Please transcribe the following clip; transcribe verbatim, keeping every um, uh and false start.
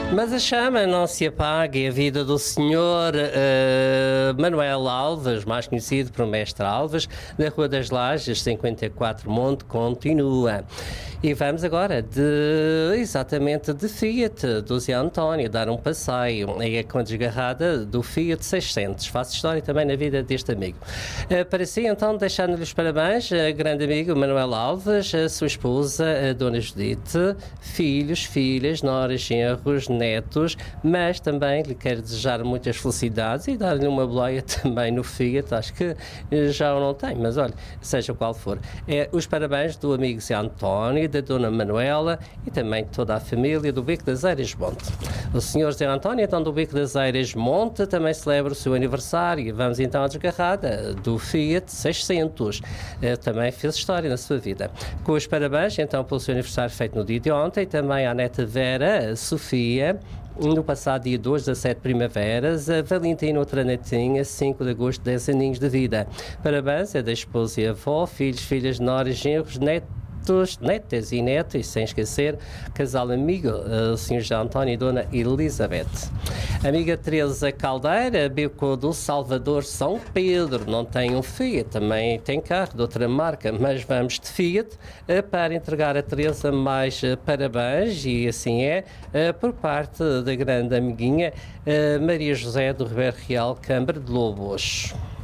Mas a chama não se apaga e a vida do senhor uh, Manuel Alves, mais conhecido por Mestre Alves, da Rua das Lajes, cinquenta e quatro Monte, continua. E vamos agora de, exatamente de Fiat, do Zé António, dar um passeio aí com a desgarrada do Fiat seiscentos. Faço história também na vida deste amigo. Uh, para si, então, deixando-lhe os parabéns, uh, grande amigo Manuel Alves, a sua esposa, a Dona Judite, filhos, filhas, noras, genros, netos, mas também lhe quero desejar muitas felicidades e dar-lhe uma boleia também no Fiat, acho que já o não tem, mas olha, seja qual for. É, os parabéns do amigo Zé António, da Dona Manuela e também toda a família do Bico das Eiras Monte. O senhor Zé António, então, do Bico das Eiras Monte, também celebra o seu aniversário. Vamos então à desgarrada do Fiat seiscentos. É, também fez história na sua vida. Com os parabéns, então, pelo seu aniversário feito no dia de ontem, também à neta Vera, a Sofia, no passado dia dois, dezassete primaveras, a Valentina, outra netinha, cinco de agosto, dez aninhos de vida. Parabéns é da esposa e avó, filhos, filhas, noras, genros, netos, netas e netos, e sem esquecer, casal amigo, o senhor José António e Dona Elizabeth. Amiga Teresa Caldeira, Bico do Salvador São Pedro, não tem um Fiat, também tem carro de outra marca, mas vamos de Fiat para entregar a Teresa mais parabéns, e assim é, por parte da grande amiguinha Maria José do Ribeiro Real, Câmara de Lobos.